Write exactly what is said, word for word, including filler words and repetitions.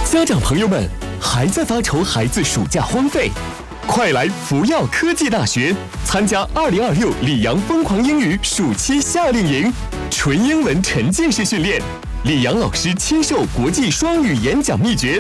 家长朋友们，还在发愁孩子暑假荒废？快来福耀科技大学参加二零二六里昂疯狂英语暑期夏令营，纯英文沉浸式训练，里昂老师亲授国际双语演讲秘诀，